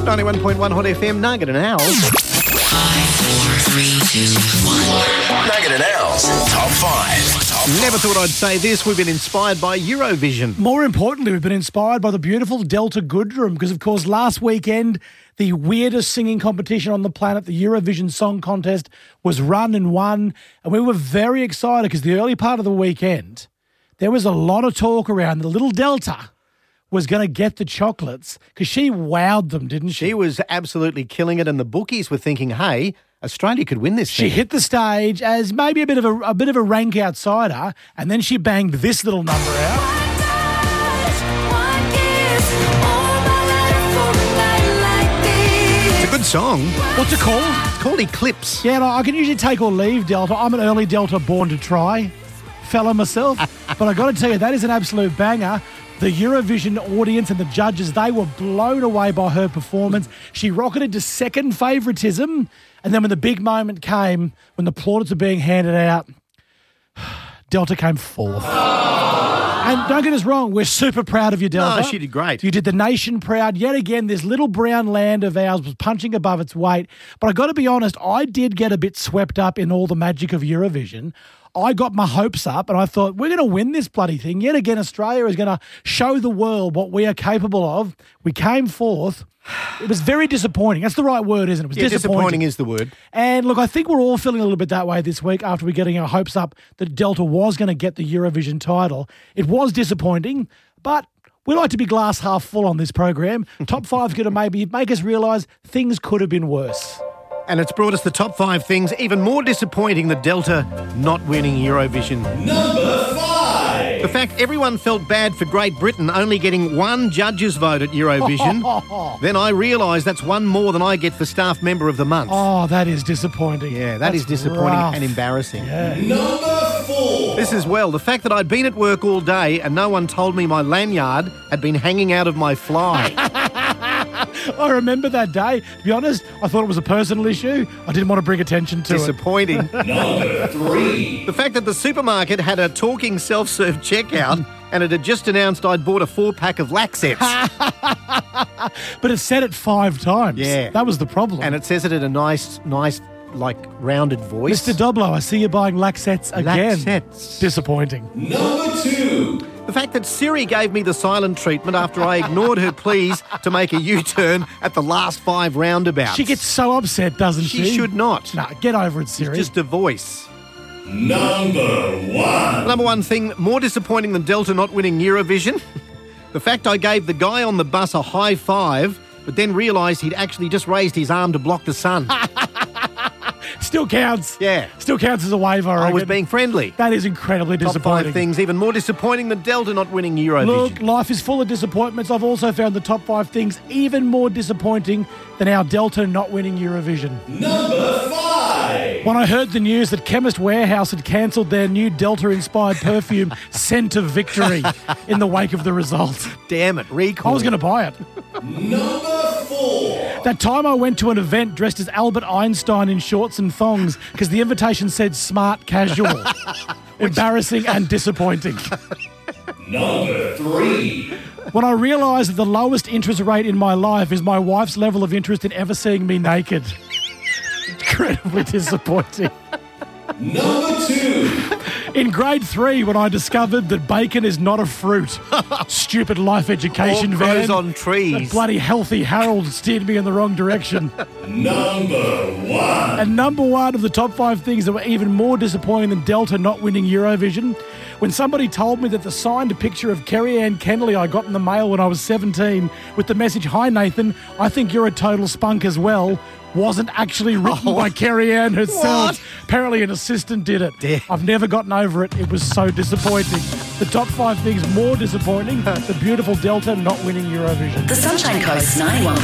91.1 Hot FM, Nugget and Owls. 5, 4, 3, 2, 1. Nugget and Owls, top 5. Never thought I'd say this. We've been inspired by Eurovision. More importantly, we've been inspired by the beautiful Delta Goodrem because, of course, last weekend, the weirdest singing competition on the planet, the Eurovision Song Contest, was run and won. And we were very excited because the early part of the weekend, there was a lot of talk around the little Delta was going to get the chocolates because she wowed them, didn't she? She was absolutely killing it, and the bookies were thinking, hey, Australia could win this She thing. hit the stage as maybe a bit of a rank outsider, and then she banged this little number out. It's a good song. What's it called? It's called Eclipse. Yeah, no, I can usually take or leave Delta. I'm an early Delta born to try fella myself. But I got to tell you, that is an absolute banger. The Eurovision audience and the judges, they were blown away by her performance. She rocketed to second favouritism. And then when the big moment came, when the plaudits were being handed out, Delta came fourth. And don't get us wrong, we're super proud of you, Delta. No, she did great. You did the nation proud. Yet again, this little brown land of ours was punching above its weight. But I got to be honest, I did get a bit swept up in all the magic of Eurovision. I got my hopes up and I thought, we're going to win this bloody thing. Yet again, Australia is going to show the world what we are capable of. We came fourth. It was very disappointing. That's the right word, isn't it? It was Disappointing is the word. And look, I think we're all feeling a little bit that way this week after we're getting our hopes up that Delta was going to get the Eurovision title. It was disappointing, but we like to be glass half full on this program. Top 5's going to maybe make us realise things could have been worse. And it's brought us the top 5 things even more disappointing than Delta not winning Eurovision. Number 5. The fact everyone felt bad for Great Britain only getting one judge's vote at Eurovision. Then I realised that's one more than I get for Staff Member of the Month. Oh, that is disappointing. Yeah, that is disappointing rough. and embarrassing. Yeah. Number 4. This as well, the fact that I'd been at work all day and no one told me my lanyard had been hanging out of my fly. I remember that day. To be honest, I thought it was a personal issue. I didn't want to bring attention to it. Disappointing. Number 3. The fact that the supermarket had a talking self-serve checkout and it had just announced I'd bought a 4-pack of Laxets. But it said it 5 times. Yeah. That was the problem. And it says it in a nice, like, rounded voice. Mr. Doblo, I see you buying Laxets again. Laxets. Disappointing. Number 2. The fact that Siri gave me the silent treatment after I ignored her pleas to make a U-turn at the last 5 roundabouts. She gets so upset, doesn't she? She should not. Nah, get over it, Siri. It's just a voice. Number 1. Number one thing, more disappointing than Delta not winning Eurovision, the fact I gave the guy on the bus a high five, but then realised he'd actually just raised his arm to block the sun. Still counts. Yeah. Still counts as a wave, I I reckon. was being friendly. That is incredibly Top disappointing. 5 things even more disappointing than Delta not winning Eurovision. Look, life is full of disappointments. I've also found the top 5 things even more disappointing than our Delta not winning Eurovision. Number 5. When I heard the news that Chemist Warehouse had cancelled their new Delta-inspired perfume, Scent of Victory, in the wake of the result. Damn it, recall. I was going to buy it. Number 4. That time I went to an event dressed as Albert Einstein in shorts and thongs because the invitation said smart casual. Embarrassing and disappointing. Number 3. When I realised that the lowest interest rate in my life is my wife's level of interest in ever seeing me naked. Incredibly disappointing. Number 2. In grade 3, when I discovered that bacon is not a fruit. Stupid life education All van. grows on That trees. bloody healthy Harold steered me in the wrong direction. Number 1. And number 1 of the top 5 things that were even more disappointing than Delta not winning Eurovision, when somebody told me that the signed picture of Kerry-Anne Kenley I got in the mail when I was 17 with the message, "Hi Nathan, I think you're a total spunk as well," wasn't actually written by Kerry-Anne herself. What? Apparently an assistant did it. Damn. I've never gotten over it. It was so disappointing. The top 5 things more disappointing, the beautiful Delta not winning Eurovision. The Sunshine Coast 91.